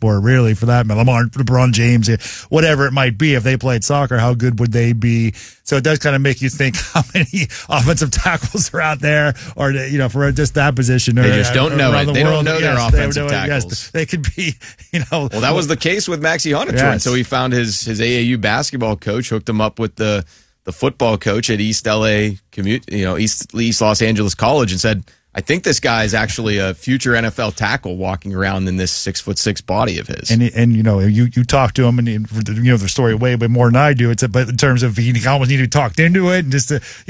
sport, really, for that. LeBron James, whatever it might be. If they played soccer, how good would they be? So it does kind of make you think how many offensive tackles are out there, or for just that position. They just don't know it. They don't know their offensive tackles. Yes, they could be, Well, that was the case with Maxi Honachor. Yes. So he found his AAU basketball coach, hooked him up with the football coach at East LA East Los Angeles College, and said, I think this guy is actually a future NFL tackle walking around in this 6'6" body of his. And you talk to him, and the story way more than I do. But in terms of he almost need to be talked into it, and just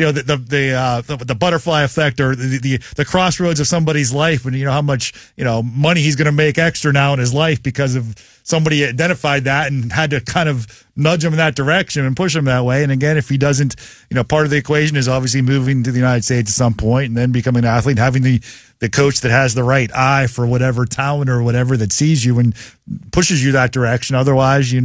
the butterfly effect, or the crossroads of somebody's life, and how much money he's going to make extra now in his life because of somebody identified that and had to kind of nudge him in that direction and push him that way. And again, if he doesn't, part of the equation is obviously moving to the United States at some point and then becoming an athlete, having the coach that has the right eye for whatever talent or whatever that sees you and pushes you that direction. Otherwise,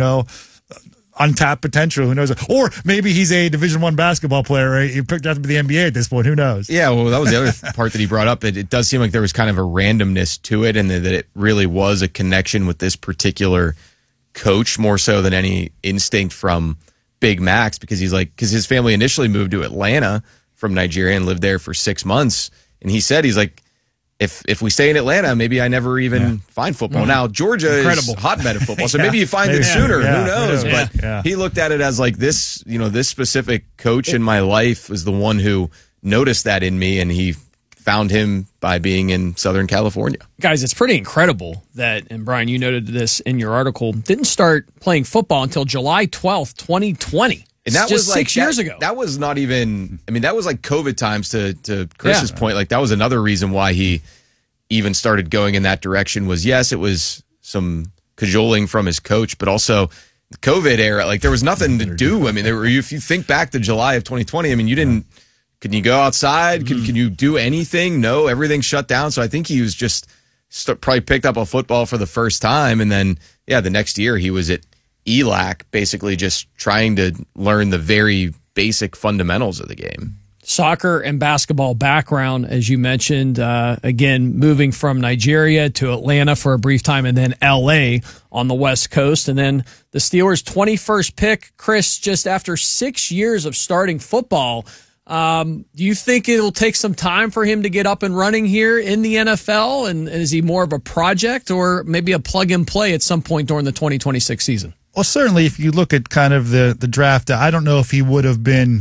untapped potential. Who knows? Or maybe he's a Division I basketball player. Right? He picked out to be the NBA at this point. Who knows? Yeah, well, that was the other part that he brought up. It does seem like there was kind of a randomness to it, and that it really was a connection with this particular coach more so than any instinct from Big Max, because his family initially moved to Atlanta from Nigeria and lived there for 6 months. And he said, he's like, if we stay in Atlanta, maybe I never even find football. Now, Georgia is a hotbed of football, so maybe you find it sooner. Who knows? But he looked at it as like this, this specific coach in my life was the one who noticed that in me, and he found him by being in Southern California. Guys, it's pretty incredible that, and Brian, you noted this in your article, didn't start playing football until July 12th, 2020. And that was was 6 years ago. That was not even, that was like COVID times to Chris's point. Like, that was another reason why he even started going in that direction was, yes, it was some cajoling from his coach, but also the COVID era. Like, there was nothing to do. If you think back to July of 2020, can you go outside? Can you do anything? No, everything shut down. So I think he was just probably picked up a football for the first time. And then, the next year he was at ELAC, basically just trying to learn the very basic fundamentals of the game. Soccer and basketball background, as you mentioned, again, moving from Nigeria to Atlanta for a brief time and then LA on the West Coast. And then the Steelers' 21st pick, Chris, just after 6 years of starting football. Do you think it'll take some time for him to get up and running here in the NFL? And is he more of a project or maybe a plug and play at some point during the 2026 season? Well, certainly if you look at kind of the draft, I don't know if he would have been,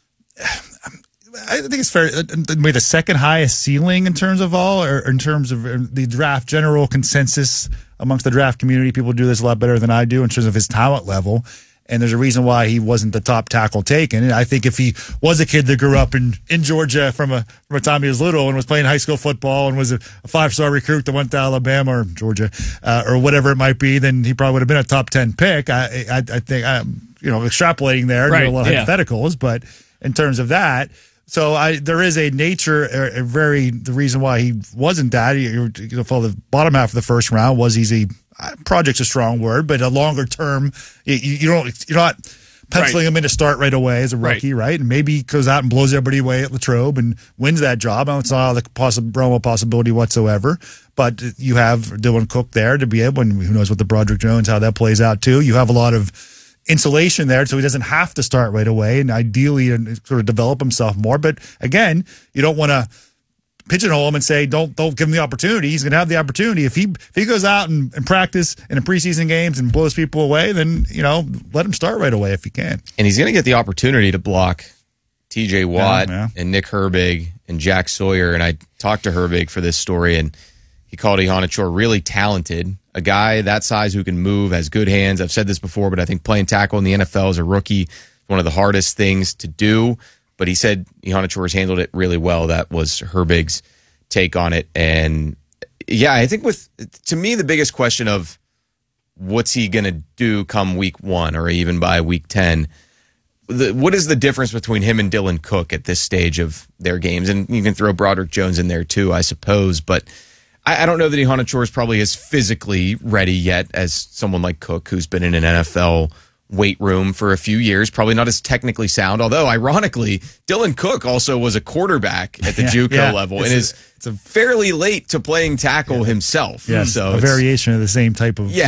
I think it's fair, maybe the second highest ceiling in terms of or in terms of the draft general consensus amongst the draft community. People do this a lot better than I do in terms of his talent level. And there's a reason why he wasn't the top tackle taken. And I think if he was a kid that grew up in Georgia from a time he was little and was playing high school football and was a 5-star recruit that went to Alabama or Georgia or whatever it might be, then he probably would have been a top 10 pick. I think I'm extrapolating there, right, a lot of hypotheticals, but in terms of that. So there is a nature, the reason why he wasn't that. For the bottom half of the first round was project's a strong word, but a longer term, you're not penciling him in to start right away as a rookie, right? And maybe he goes out and blows everybody away at Latrobe and wins that job. I don't saw the realm of possibility whatsoever. But you have Dylan Cook there to be able, and who knows what the Broderick Jones, how that plays out too. You have a lot of insulation there, so he doesn't have to start right away, and ideally sort of develop himself more. But again, you don't want to pigeonhole him and say don't give him the opportunity. He's going to have the opportunity if he goes out and practice in the preseason games and blows people away. Then let him start right away if he can. And he's going to get the opportunity to block T.J. Watt and Nick Herbig and Jack Sawyer. And I talked to Herbig for this story, and he called Honachor really talented. A guy that size who can move, has good hands. I've said this before, but I think playing tackle in the NFL as a rookie is one of the hardest things to do. But he said Honachor has handled it really well. That was Herbig's take on it. And I think to me, the biggest question of what's he going to do come week 1 or even by week 10, what is the difference between him and Dylan Cook at this stage of their games? And you can throw Broderick Jones in there too, I suppose. But I don't know that Honachor is probably as physically ready yet as someone like Cook, who's been in an NFL weight room for a few years, probably not as technically sound, although ironically Dylan Cook also was a quarterback at the JUCO level and is fairly late to playing tackle himself. So a variation of the same type of